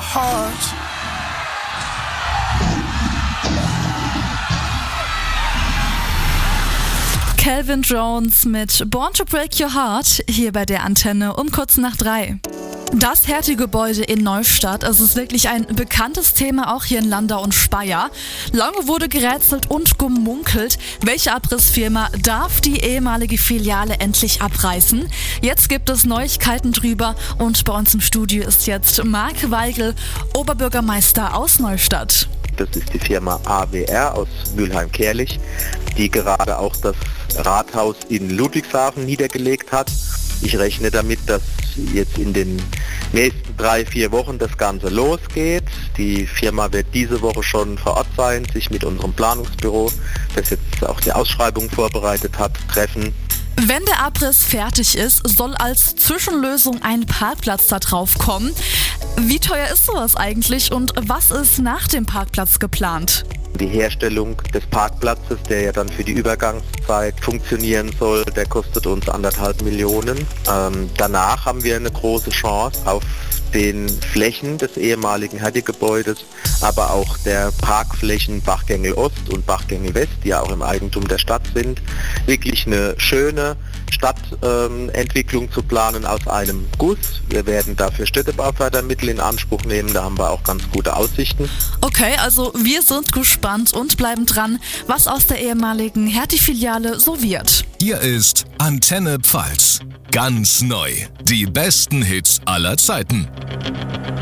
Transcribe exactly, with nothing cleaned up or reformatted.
heart. Calvin Jones mit Born to Break Your Heart hier bei der Antenne um kurz nach drei. Das Hertie-Gebäude in Neustadt, es ist wirklich ein bekanntes Thema auch hier in Landau und Speyer. Lange wurde gerätselt und gemunkelt, welche Abrissfirma darf die ehemalige Filiale endlich abreißen. Jetzt gibt es Neuigkeiten drüber und bei uns im Studio ist jetzt Marc Weigel, Oberbürgermeister aus Neustadt. Das ist die Firma A W R aus Mülheim-Kärlich, die gerade auch das Rathaus in Ludwigshafen niedergelegt hat. Ich rechne damit, dass jetzt in den nächsten drei, vier Wochen das Ganze losgeht. Die Firma wird diese Woche schon vor Ort sein, sich mit unserem Planungsbüro, das jetzt auch die Ausschreibung vorbereitet hat, treffen. Wenn der Abriss fertig ist, soll als Zwischenlösung ein Parkplatz da drauf kommen. Wie teuer ist sowas eigentlich und was ist nach dem Parkplatz geplant? Die Herstellung des Parkplatzes, der ja dann für die Übergangszeit funktionieren soll, der kostet uns anderthalb Millionen. Ähm, danach haben wir eine große Chance auf den Flächen des ehemaligen Hertie-Gebäudes, aber auch der Parkflächen Bachgängel Ost und Bachgängel West, die ja auch im Eigentum der Stadt sind, wirklich eine schöne Stadtentwicklung ähm, zu planen aus einem Guss. Wir werden dafür Städtebaufördermittel in Anspruch nehmen, da haben wir auch ganz gute Aussichten. Okay, also wir sind gespannt und bleiben dran, was aus der ehemaligen Hertie-Filiale so wird. Hier ist Antenne Pfalz. Ganz neu. Die besten Hits aller Zeiten.